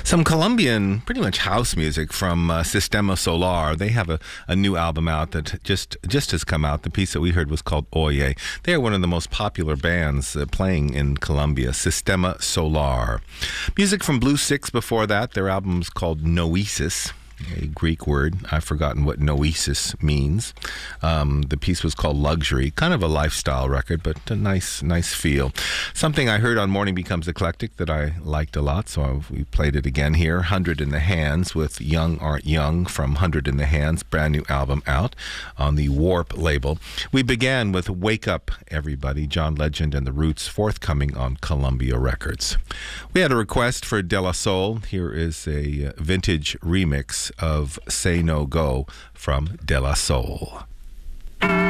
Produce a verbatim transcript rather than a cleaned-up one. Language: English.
Some Colombian, pretty much house music from uh, Sistema Solar. They have a, a new album out that just just has come out. The piece that we heard was called Oye. They are one of the most popular bands uh, playing in Colombia, Sistema Solar. Music from Blue Six before that. Their album's called Noesis, a Greek word. I've forgotten what noesis means. Um, the piece was called Luxury, kind of a lifestyle record, but a nice, nice feel. Something I heard on Morning Becomes Eclectic that I liked a lot, so we played it again here. Hundred in the Hands with Young Aren't Young from Hundred in the Hands, brand new album out on the Warp label. We began with Wake Up Everybody, John Legend and the Roots, forthcoming on Columbia Records. We had a request for De La Soul. Here is a vintage remix of Say No Go from De La Soul.